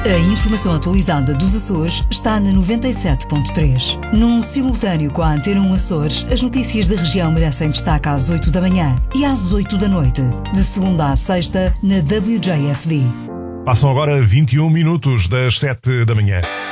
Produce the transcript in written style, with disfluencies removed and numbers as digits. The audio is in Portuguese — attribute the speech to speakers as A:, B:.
A: A informação atualizada dos Açores está na 97.3. Num simultâneo com a Antena 1 Açores, as notícias da região merecem destaque às 8 da manhã e às 8 da noite, de segunda à sexta, na WJFD.
B: Passam agora 21 minutos das 7 da manhã.